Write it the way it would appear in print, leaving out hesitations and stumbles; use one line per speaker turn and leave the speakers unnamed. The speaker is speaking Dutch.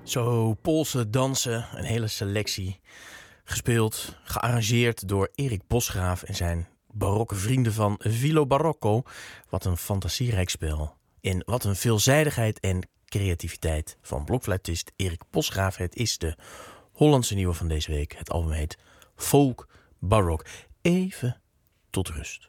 Zo, Poolse dansen, een hele selectie. Gespeeld, gearrangeerd door Erik Bosgraaf en zijn barokke vrienden van Vilo Barocco. Wat een fantasierijk spel. En wat een veelzijdigheid en creativiteit van blokfluitist Erik Bosgraaf. Het is de Hollandse nieuwe van deze week. Het album heet Folk Barok. Even tot rust.